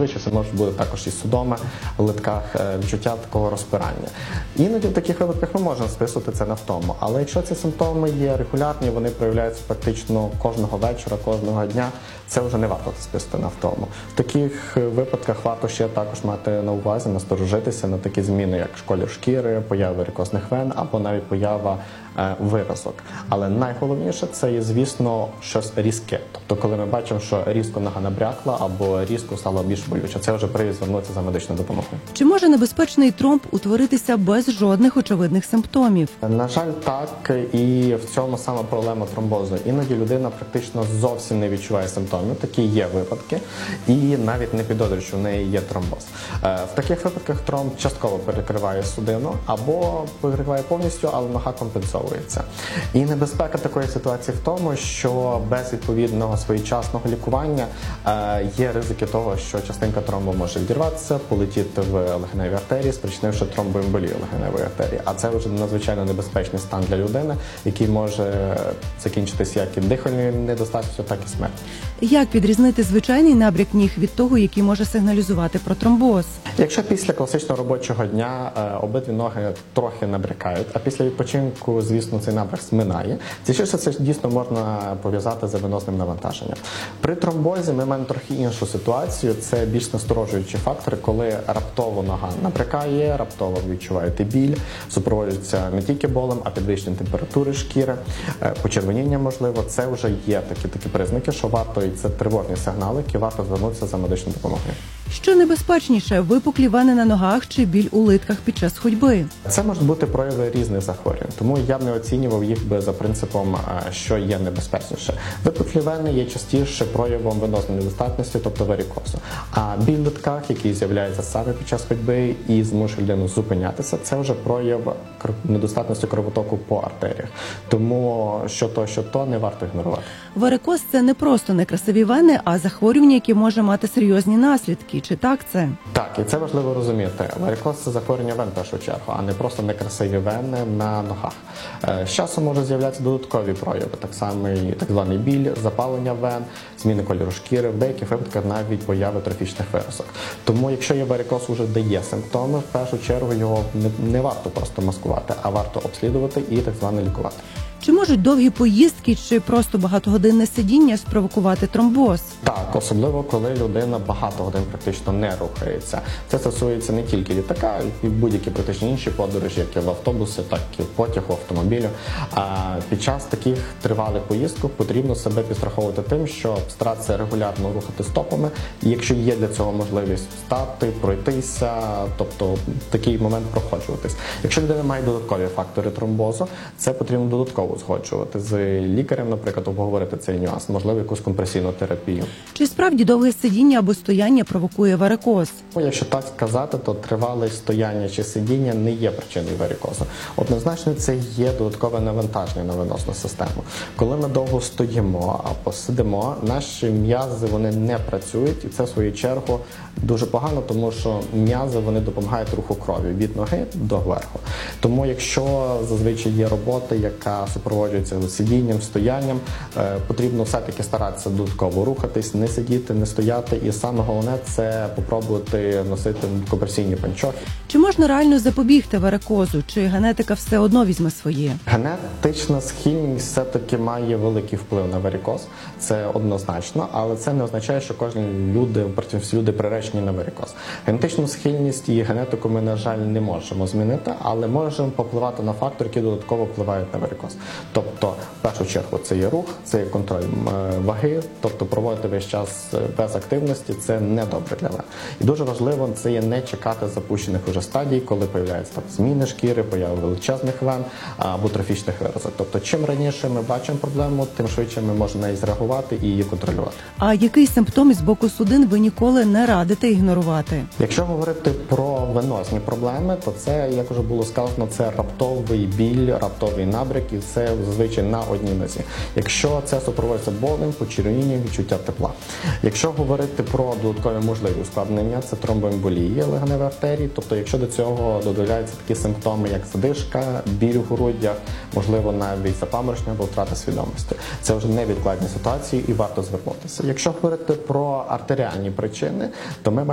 зазвичай це може бути також і судоми в литках, відчуття такого розпирання. Іноді в таких випадках ми можемо списувати це на втому, але якщо ці симптоми є регулярні, вони проявляються практично кожного вечора, кожного дня, це вже не варто списати на втому. В таких випадках варто ще також мати на увазі, насторожитися на такі зміни, як колір шкіри, поява варикозних вен або навіть поява виразок. Але найголовніше це є, звісно, щось різке. Тобто, коли ми бачимо, що різко нога набрякла або різко стало більш болюче, це вже привід звернутися за медичною допомогою. Чи може небезпечний тромб утворитися без жодних очевидних симптомів? На жаль, так, і в цьому саме проблема тромбозу. Іноді людина практично зовсім не відчуває симптомів, такі є випадки, і навіть не підозрює, що в неї є тромбоз. В таких випадках тромб частково перекриває судину або перекриває повністю, але нога компенсовується. І небезпека такої ситуації в тому, що без відповідного своєчасного лікування є ризики того, що частинка тромбу може відірватися, полетіти в легеневі артерії, спричинивши тромбоемболію легеневої артерії. А це вже надзвичайно небезпечний стан для людини, який може закінчитися як і дихальною недостатністю, так і смертю. Як відрізнити звичайний набряк ніг від того, який може сигналізувати про тромбоз? Якщо після класичного робочого дня обидві ноги трохи набрякають, а після відпочинку, звісно, цей набряк зминає, частіше це дійсно можна пов'язати з венозним навантаженням. При тромбозі ми маємо трохи іншу ситуацію, це більш насторожуючі фактори, коли раптово нога набрякає, раптово відчуваєте біль, супроводжується не тільки болем, а підвищенням температури шкіри, почервоніння можливо. Це вже є такі признаки, що варто, і це тривожні сигнали, які варто звернутися за медичною допомогою. Що небезпечніше – випуклі вени на ногах чи біль у литках під час ходьби? Це можуть бути прояви різних захворювань, тому я б не оцінював їх би за принципом, що є небезпечніше. Випуклі вени є частіше проявом венозної недостатності, тобто варикозу. А біль в литках, який з'являється саме під час ходьби і змушує людину зупинятися, це вже прояв недостатності кровотоку по артеріях. Тому що то не варто ігнорувати. Варикоз – це не просто некрасиві вени, а захворювання, яке може мати серйозні наслідки. Чи так це? Так, і це важливо розуміти. Варикоз – це захворювання вен в першу чергу, а не просто некрасиві вени на ногах. З часом можуть з'являтися додаткові прояви, так само і так званий біль, запалення вен, зміни кольору шкіри, в деяких випадках навіть появи трофічних виразок. Тому, якщо є варикоз, уже дає симптоми, в першу чергу його не варто просто маскувати, а варто обслідувати і так звано лікувати. Чи можуть довгі поїздки чи просто багатогодинне сидіння спровокувати тромбоз? Так, особливо коли людина багато годин практично не рухається. Це стосується не тільки літака, і будь-які практично інші подорожі, як і в автобусі, так і в потягу, автомобілю. А під час таких тривалих поїздок потрібно себе підстраховувати тим, що старатися регулярно рухати стопами, і якщо є для цього можливість встати, пройтися, тобто в такий момент проходжуватись. Якщо людина має додаткові фактори тромбозу, це потрібно додатково узгоджувати з лікарем, наприклад, обговорити цей нюанс, можливо, якусь компресійну терапію. Чи справді довге сидіння або стояння провокує варикоз? Якщо так сказати, то тривале стояння чи сидіння не є причиною варикозу. Однозначно, це є додаткове навантаження на венозну систему. Коли ми довго стоїмо або сидимо, наші м'язи вони не працюють, і це в свою чергу дуже погано, тому що м'язи вони допомагають руху крові від ноги до верху. Тому якщо зазвичай є робота, яка супроводжується сидінням, стоянням, потрібно все-таки старатися додатково рухатись, не сидіти, не стояти, і саме головне – це попробувати носити компресійні панчохи. Чи можна реально запобігти варикозу, чи генетика все одно візьме своє? Генетична схильність все-таки має великий вплив на варикоз, це однозначно, але це не означає, що кожні люди приречені на варикоз. Генетичну схильність і генетику ми, на жаль, не можемо змінити, але можемо попливати на фактори, які додатково впливають на варикоз. Тобто, в першу чергу, це є рух, це є контроль ваги, тобто проводити весь час без активності – це не добре для вен. І дуже важливо це є не чекати запущених уже стадій, коли появляються зміни шкіри, появи величезних вен або трофічних виразок. Тобто, чим раніше ми бачимо проблему, тим швидше ми можемо на неї зреагувати і її контролювати. А який симптом із боку судин ви ніколи не радите ігнорувати? Якщо говорити про венозні проблеми, то це, як вже було сказано, це раптовий біль, раптовий набряк, і це зазвичай на одній нозі. Якщо це супроводжується болем, почервонінням, відчуття тепла. Якщо говорити про додаткові можливі ускладнення, це тромбоемболії легеневої артерії, тобто якщо до цього додаються такі симптоми, як задишка, біль у грудях, можливо навіть запаморочення або втрата свідомості. Це вже невідкладні ситуації і варто звернутися. Якщо говорити про артеріальні причини, то ми